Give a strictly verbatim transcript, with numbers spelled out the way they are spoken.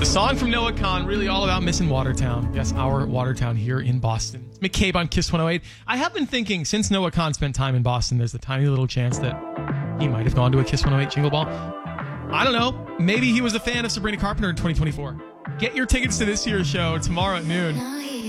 The song from Noah Kahan, really all about missing Watertown. Yes, our Watertown here in Boston. It's McCabe on Kiss one oh eight. I have been thinking, since Noah Kahan spent time in Boston, there's a tiny little chance that he might have gone to a Kiss one oh eight Jingle Ball. I don't know. Maybe he was a fan of Sabrina Carpenter in twenty twenty-four. Get your tickets to this year's show tomorrow at noon.